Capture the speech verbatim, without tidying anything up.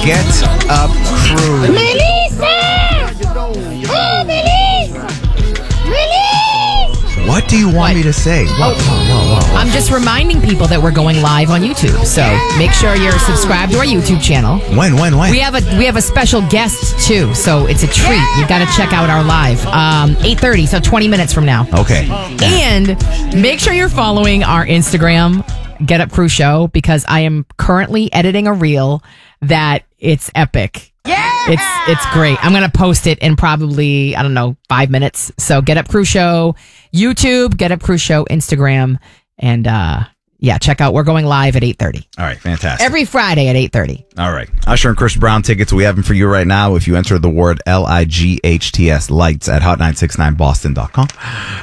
Get Up Crew. Melissa! Oh, Melissa! Melissa! What do you want What? me to say? Whoa, whoa, whoa, whoa. I'm just reminding people that we're going live on YouTube. So make sure you're subscribed to our YouTube channel. When, when, when? We have a we have a special guest too, so it's a treat. You got to check out our live. Um, eight thirty, so twenty minutes from now. Okay. And make sure you're following our Instagram, Get Up Crew Show, because I am currently editing a reel that it's epic. Yeah! It's it's great. I'm going to post it in probably, I don't know, five minutes. So Get Up Crew Show, YouTube, Get Up Crew Show, Instagram, and uh, yeah, check out. We're going live at eight thirty. All right, fantastic. Every Friday at eight thirty. All right. Usher and Chris Brown tickets, we have them for you right now if you enter the word L I G H T S, lights, at hot nine six nine boston dot com.